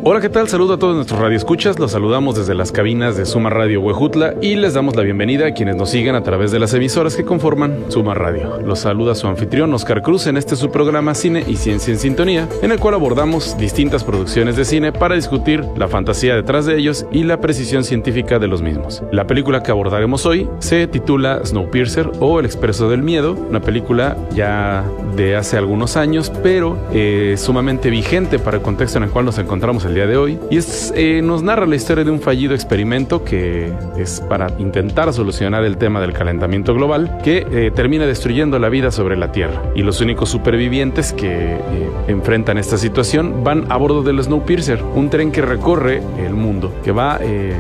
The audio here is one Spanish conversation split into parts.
Hola, ¿qué tal? Saludo a todos nuestros radioescuchas. Los saludamos desde las cabinas de Suma Radio Huejutla y les damos la bienvenida a quienes nos siguen a través de las emisoras que conforman Suma Radio. Los saluda su anfitrión Oscar Cruz en su programa Cine y Ciencia en Sintonía, en el cual abordamos distintas producciones de cine para discutir la fantasía detrás de ellos y la precisión científica de los mismos. La película que abordaremos hoy se titula Snowpiercer o El Expreso del Miedo, una película ya de hace algunos años, pero sumamente vigente para el contexto en el cual nos encontramos el día de hoy, y nos narra la historia de un fallido experimento que es para intentar solucionar el tema del calentamiento global que termina destruyendo la vida sobre la Tierra, y los únicos supervivientes que enfrentan esta situación van a bordo del Snowpiercer, un tren que recorre el mundo, que va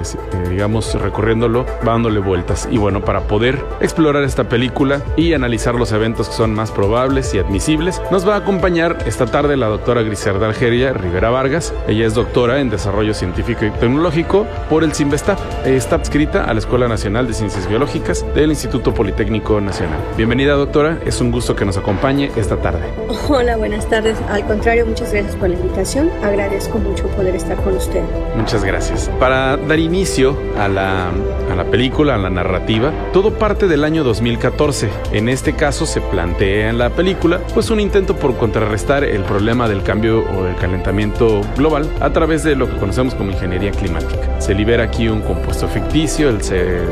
recorriéndolo, va dándole vueltas. Y bueno, para poder explorar esta película y analizar los eventos que son más probables y admisibles, nos va a acompañar esta tarde la doctora Griselda Algeria Rivera Vargas. Ella es doctora en Desarrollo Científico y Tecnológico por el CINVESTAB. Está adscrita a la Escuela Nacional de Ciencias Biológicas del Instituto Politécnico Nacional. Bienvenida, doctora, es un gusto que nos acompañe esta tarde. Hola, buenas tardes. Al contrario, muchas gracias por la invitación. Agradezco mucho poder estar con usted. Muchas gracias. Para dar inicio a la película, a la narrativa, todo parte del año 2014. En este caso se plantea en la película pues un intento por contrarrestar el problema del cambio o del calentamiento global a través de lo que conocemos como ingeniería climática. Se libera aquí un compuesto ficticio, el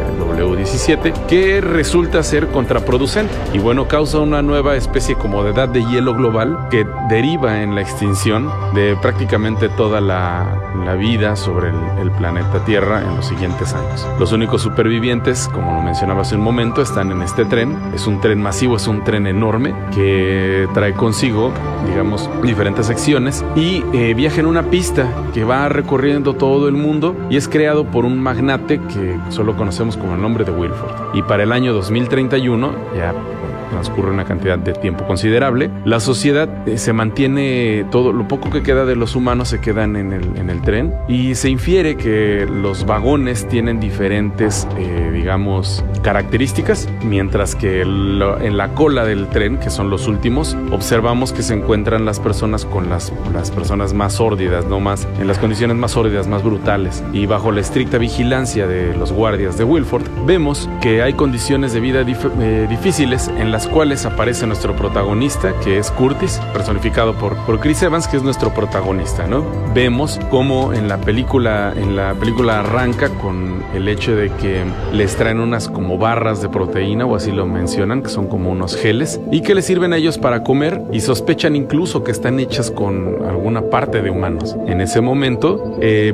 CW17, que resulta ser contraproducente y bueno, causa una nueva especie como de edad de hielo global que deriva en la extinción de prácticamente toda la vida sobre el planeta Tierra en los siguientes años. Los únicos supervivientes, como lo mencionaba hace un momento, están en este tren. Es un tren masivo, es un tren enorme que trae consigo, digamos, diferentes secciones y viaja en una pista que va recorriendo todo el mundo y es creado por un magnate que solo conocemos como el nombre de Wilford. Y para el año 2031, ya transcurre una cantidad de tiempo considerable, la sociedad se mantiene, todo lo poco que queda de los humanos se quedan en el tren, y se infiere que los vagones tienen diferentes características, mientras que en la cola del tren, que son los últimos, observamos que se encuentran las personas con las personas más sórdidas, en las condiciones más sórdidas, más brutales, y bajo la estricta vigilancia de los guardias de Wilford vemos que hay condiciones de vida difíciles en las cuales aparece nuestro protagonista, que es Curtis, personificado por Chris Evans, que es nuestro protagonista, ¿no? Vemos cómo en la película arranca con el hecho de que les traen unas como barras de proteína, o así lo mencionan, que son como unos geles, y que les sirven a ellos para comer, y sospechan incluso que están hechas con alguna parte de humanos. En ese momento